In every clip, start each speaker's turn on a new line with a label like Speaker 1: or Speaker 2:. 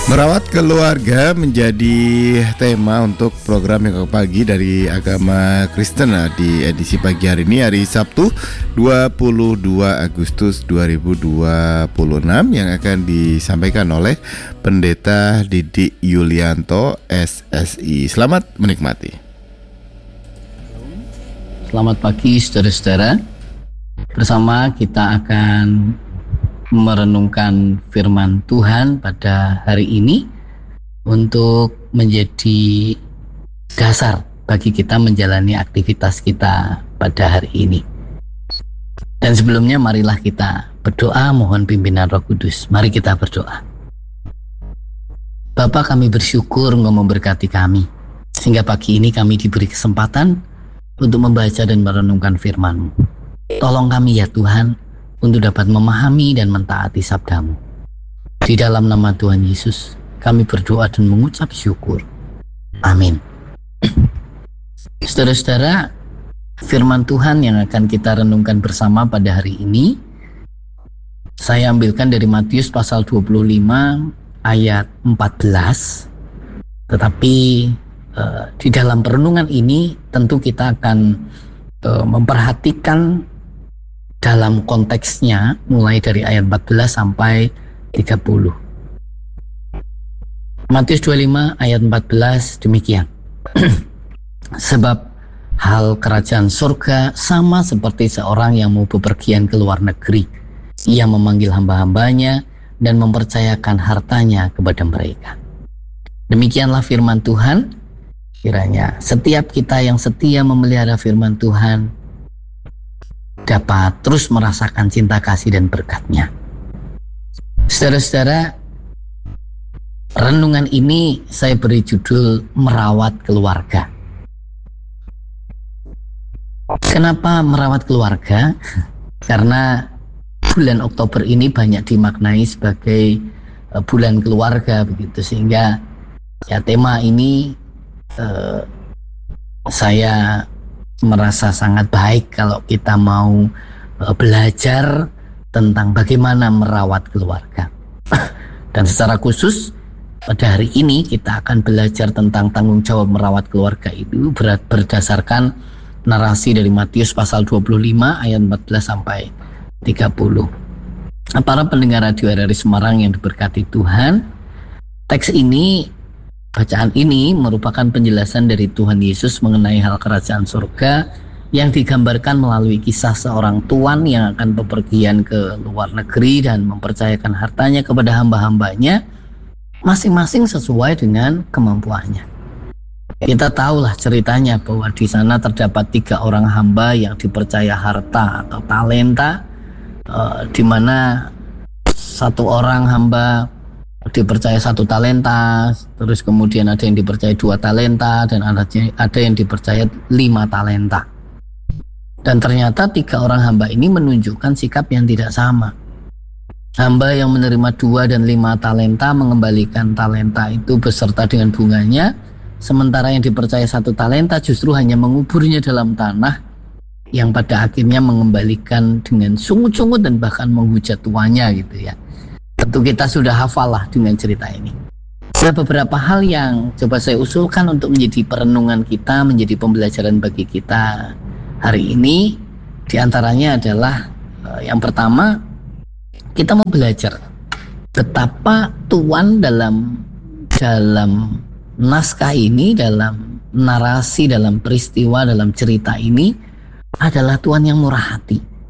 Speaker 1: Merawat keluarga menjadi tema untuk program Yang Pagi dari Agama Kristen di edisi pagi hari ini, hari Sabtu 22 Agustus 2026, yang akan disampaikan oleh Pendeta Didik Yulianto SSI. Selamat menikmati.
Speaker 2: Selamat pagi saudara-saudara. Bersama kita akan merenungkan firman Tuhan pada hari ini untuk menjadi dasar bagi kita menjalani aktivitas kita pada hari ini. Dan sebelumnya marilah kita berdoa mohon pimpinan Roh Kudus. Mari kita berdoa. Bapa, kami bersyukur Engkau memberkati kami sehingga pagi ini kami diberi kesempatan untuk membaca dan merenungkan firman-Mu. Tolong kami ya Tuhan untuk dapat memahami dan mentaati sabda-Mu. Di dalam nama Tuhan Yesus kami berdoa dan mengucap syukur. Amin. Saudara-saudara, firman Tuhan yang akan kita renungkan bersama pada hari ini saya ambilkan dari Matius pasal 25 ayat 14. Tetapi di dalam perenungan ini tentu kita akan memperhatikan dalam konteksnya mulai dari ayat 14 sampai 30. Matius 25 ayat 14 demikian. Sebab hal kerajaan surga sama seperti seorang yang mau bepergian ke luar negeri. Ia memanggil hamba-hambanya dan mempercayakan hartanya kepada mereka. Demikianlah firman Tuhan. Kiranya setiap kita yang setia memelihara firman Tuhan dapat terus merasakan cinta kasih dan berkat-Nya. Saudara-saudara, renungan ini saya beri judul merawat keluarga. Kenapa merawat keluarga? Karena bulan Oktober ini banyak dimaknai sebagai bulan keluarga begitu, sehingga ya tema ini saya merasa sangat baik kalau kita mau belajar tentang bagaimana merawat keluarga. Dan secara khusus pada hari ini kita akan belajar tentang tanggung jawab merawat keluarga itu berdasarkan narasi dari Matius pasal 25 ayat 14 sampai 30. Para pendengar radio RRI Semarang yang diberkati Tuhan, teks ini, bacaan ini merupakan penjelasan dari Tuhan Yesus mengenai hal kerajaan surga yang digambarkan melalui kisah seorang tuan yang akan bepergian ke luar negeri dan mempercayakan hartanya kepada hamba-hambanya masing-masing sesuai dengan kemampuannya. Kita tahulah ceritanya bahwa di sana terdapat 3 orang hamba yang dipercaya harta atau talenta, di mana satu orang hamba dipercaya 1 talenta, terus kemudian ada yang dipercaya 2 talenta, dan ada yang dipercaya 5 talenta. Dan ternyata 3 orang hamba ini menunjukkan sikap yang tidak sama. Hamba yang menerima 2 dan 5 talenta mengembalikan talenta itu beserta dengan bunganya, sementara yang dipercaya 1 talenta justru hanya menguburnya dalam tanah, yang pada akhirnya mengembalikan dengan sungut-sungut dan bahkan menghujat tuannya gitu ya. Tentu kita sudah hafal lah dengan cerita ini. Ada beberapa hal yang coba saya usulkan untuk menjadi perenungan kita, menjadi pembelajaran bagi kita hari ini. Di antaranya adalah yang pertama, kita mau belajar betapa Tuhan dalam naskah ini, dalam narasi, dalam peristiwa, dalam cerita ini adalah Tuhan yang murah hati.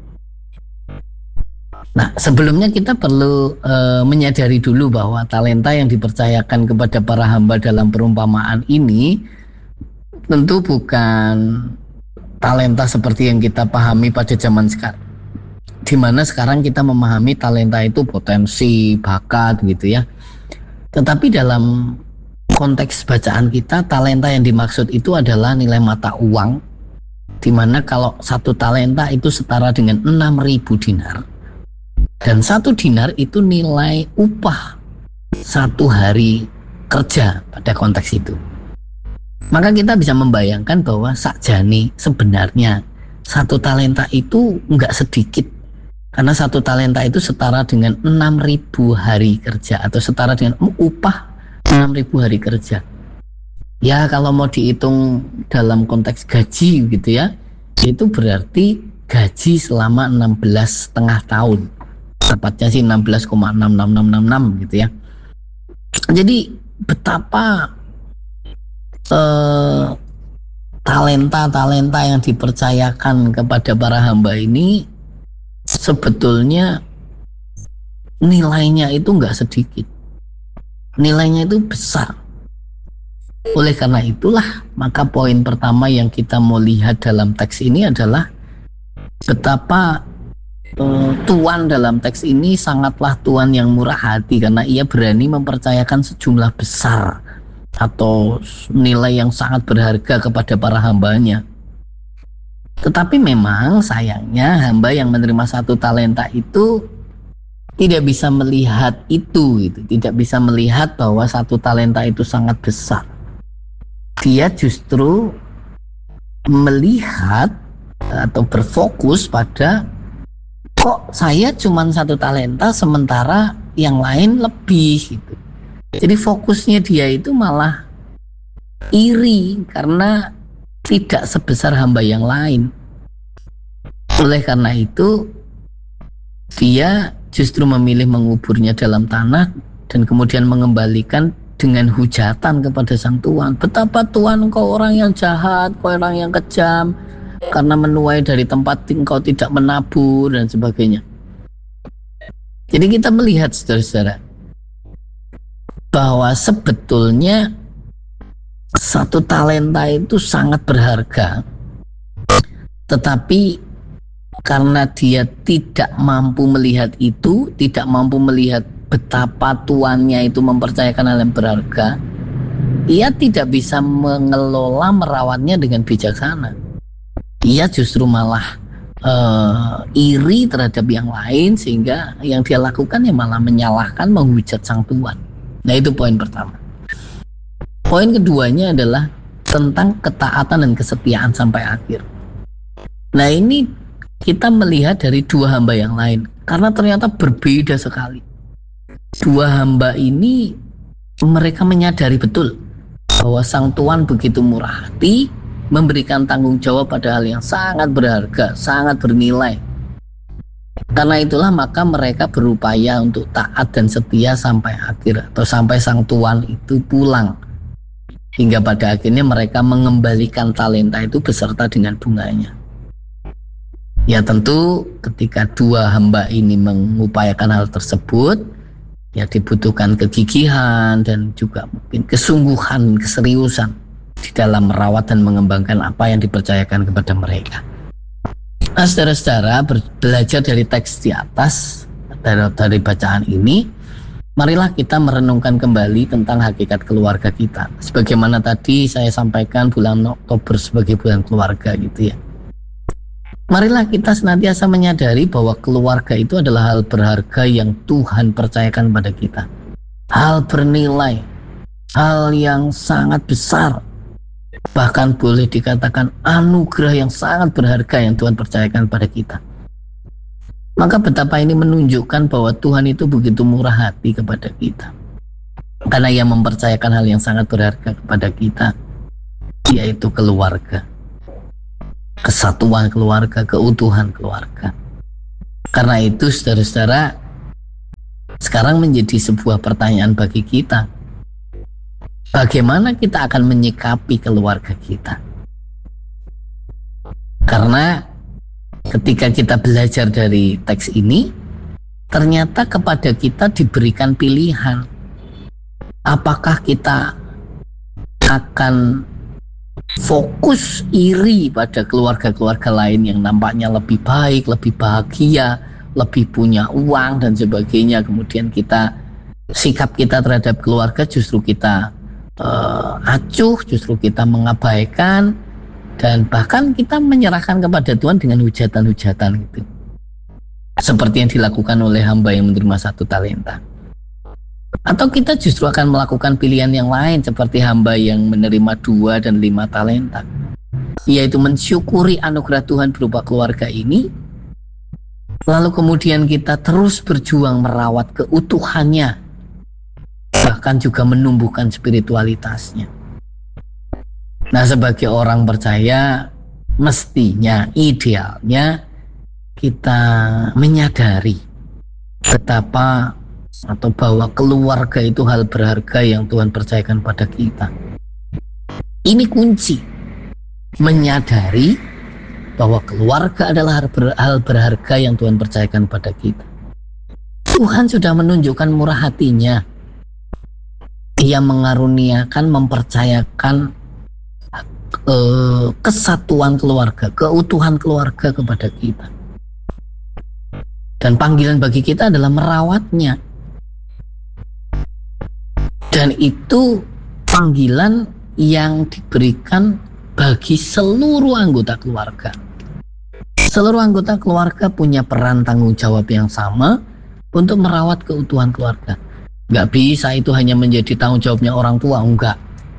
Speaker 2: Nah, sebelumnya kita perlu menyadari dulu bahwa talenta yang dipercayakan kepada para hamba dalam perumpamaan ini tentu bukan talenta seperti yang kita pahami pada zaman sekarang, di mana sekarang kita memahami talenta itu potensi, bakat gitu ya. Tetapi dalam konteks bacaan kita, talenta yang dimaksud itu adalah nilai mata uang, di mana kalau 1 talenta itu setara dengan 6.000 dinar. Dan 1 dinar itu nilai upah 1 hari kerja pada konteks itu. Maka kita bisa membayangkan bahwa sakjane sebenarnya 1 talenta itu enggak sedikit. Karena 1 talenta itu setara dengan 6.000 hari kerja atau setara dengan upah 6.000 hari kerja. Ya kalau mau dihitung dalam konteks gaji gitu ya, itu berarti gaji selama 16,5 tahun. Tepatnya sih 16,66666 gitu ya. Jadi betapa talenta-talenta yang dipercayakan kepada para hamba ini sebetulnya nilainya itu nggak sedikit, nilainya itu besar. Oleh karena itulah maka poin pertama yang kita mau lihat dalam teks ini adalah betapa Tuhan dalam teks ini sangatlah Tuhan yang murah hati, karena ia berani mempercayakan sejumlah besar atau nilai yang sangat berharga kepada para hambanya. Tetapi memang sayangnya hamba yang menerima 1 talenta itu tidak bisa melihat itu, tidak bisa melihat bahwa 1 talenta itu sangat besar. Dia justru melihat atau berfokus pada kok saya cuma 1 talenta sementara yang lain lebih gitu. Jadi fokusnya dia itu malah iri karena tidak sebesar hamba yang lain. Oleh karena itu dia justru memilih menguburnya dalam tanah dan kemudian mengembalikan dengan hujatan kepada sang Tuhan. Betapa Tuhan, engkau orang yang jahat, engkau orang yang kejam, karena menuai dari tempat engkau tidak menabur dan sebagainya. Jadi kita melihat saudara-saudara bahwa sebetulnya 1 talenta itu sangat berharga, tetapi karena dia tidak mampu melihat itu, tidak mampu melihat betapa tuannya itu mempercayakan hal yang berharga, ia tidak bisa mengelola merawatnya dengan bijaksana. Ia justru malah iri terhadap yang lain, sehingga yang dia lakukan ya malah menyalahkan, menghujat sang Tuhan. Nah itu poin pertama. Poin keduanya adalah tentang ketaatan dan kesetiaan sampai akhir. Nah ini kita melihat dari 2 hamba yang lain, karena ternyata berbeda sekali. 2 hamba ini mereka menyadari betul bahwa sang Tuhan begitu murah hati, memberikan tanggung jawab pada hal yang sangat berharga, sangat bernilai. Karena itulah maka mereka berupaya untuk taat dan setia sampai akhir, atau sampai sang Tuhan itu pulang. Hingga pada akhirnya mereka mengembalikan talenta itu beserta dengan bunganya. Ya tentu ketika 2 hamba ini mengupayakan hal tersebut, ya dibutuhkan kegigihan dan juga mungkin kesungguhan, keseriusan di dalam merawat dan mengembangkan apa yang dipercayakan kepada mereka. Nah saudara-saudara, belajar dari teks di atas, dari bacaan ini, marilah kita merenungkan kembali tentang hakikat keluarga kita. Sebagaimana tadi saya sampaikan bulan Oktober sebagai bulan keluarga gitu ya. Marilah kita senantiasa menyadari bahwa keluarga itu adalah hal berharga yang Tuhan percayakan pada kita. Hal bernilai, hal yang sangat besar, bahkan boleh dikatakan anugerah yang sangat berharga yang Tuhan percayakan pada kita. Maka betapa ini menunjukkan bahwa Tuhan itu begitu murah hati kepada kita, karena Ia mempercayakan hal yang sangat berharga kepada kita, yaitu keluarga, kesatuan keluarga, keutuhan keluarga. Karena itu saudara-saudara, sekarang menjadi sebuah pertanyaan bagi kita, bagaimana kita akan menyikapi keluarga kita? Karena ketika kita belajar dari teks ini, ternyata kepada kita diberikan pilihan. Apakah kita akan fokus iri pada keluarga-keluarga lain yang nampaknya lebih baik, lebih bahagia, lebih punya uang dan sebagainya, kemudian sikap kita terhadap keluarga justru kita acuh, justru kita mengabaikan, dan bahkan kita menyerahkan kepada Tuhan dengan hujatan-hujatan gitu, seperti yang dilakukan oleh hamba yang menerima 1 talenta. Atau kita justru akan melakukan pilihan yang lain seperti hamba yang menerima 2 dan 5 talenta, yaitu mensyukuri anugerah Tuhan berupa keluarga ini, lalu kemudian kita terus berjuang merawat keutuhannya, bahkan akan juga menumbuhkan spiritualitasnya. Nah, sebagai orang percaya, mestinya, idealnya kita menyadari betapa atau bahwa keluarga itu hal berharga yang Tuhan percayakan pada kita. Ini kunci, menyadari bahwa keluarga adalah hal berharga yang Tuhan percayakan pada kita. Tuhan sudah menunjukkan murah hatinya. Ia mengaruniakan, mempercayakan kesatuan keluarga, keutuhan keluarga kepada kita. Dan panggilan bagi kita adalah merawatnya. Dan itu panggilan yang diberikan bagi seluruh anggota keluarga. Seluruh anggota keluarga punya peran tanggung jawab yang sama untuk merawat keutuhan keluarga. Nggak bisa itu hanya menjadi tanggung jawabnya orang tua, enggak.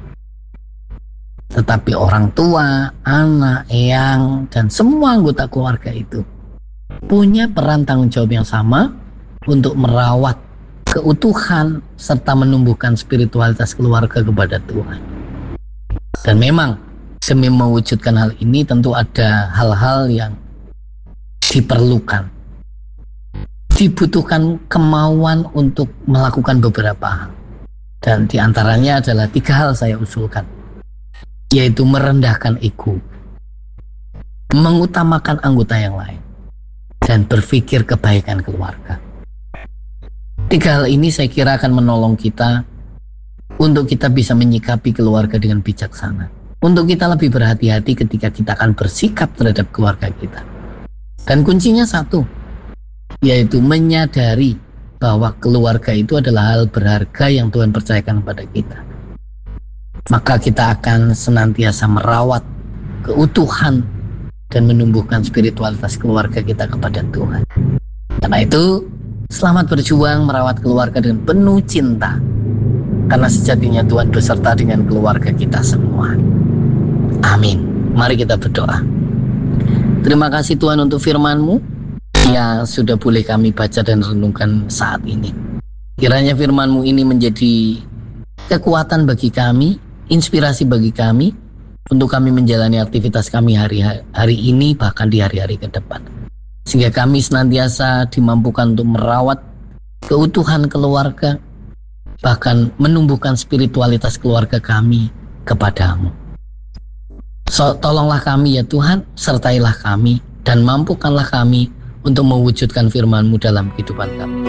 Speaker 2: Tetapi orang tua, anak, eyang, dan semua anggota keluarga itu punya peran tanggung jawab yang sama untuk merawat keutuhan serta menumbuhkan spiritualitas keluarga kepada Tuhan. Dan memang demi mewujudkan hal ini tentu ada hal-hal yang diperlukan. Dibutuhkan kemauan untuk melakukan beberapa hal. Dan diantaranya adalah 3 hal saya usulkan. Yaitu merendahkan ego, mengutamakan anggota yang lain, dan berpikir kebaikan keluarga. 3 hal ini saya kira akan menolong kita untuk kita bisa menyikapi keluarga dengan bijaksana. Untuk kita lebih berhati-hati ketika kita akan bersikap terhadap keluarga kita. Dan kuncinya 1, yaitu menyadari bahwa keluarga itu adalah hal berharga yang Tuhan percayakan kepada kita. Maka kita akan senantiasa merawat keutuhan dan menumbuhkan spiritualitas keluarga kita kepada Tuhan. Karena itu, selamat berjuang merawat keluarga dengan penuh cinta. Karena sejatinya Tuhan beserta dengan keluarga kita semua. Amin. Mari kita berdoa. Terima kasih Tuhan untuk firman-Mu yang sudah boleh kami baca dan renungkan saat ini. Kiranya firman-Mu ini menjadi kekuatan bagi kami, inspirasi bagi kami, untuk kami menjalani aktivitas kami hari ini, bahkan di hari-hari ke depan. Sehingga kami senantiasa dimampukan untuk merawat keutuhan keluarga, bahkan menumbuhkan spiritualitas keluarga kami kepada-Mu. Tolonglah kami ya Tuhan, sertailah kami, dan mampukanlah kami untuk mewujudkan firman-Mu dalam kehidupan kami.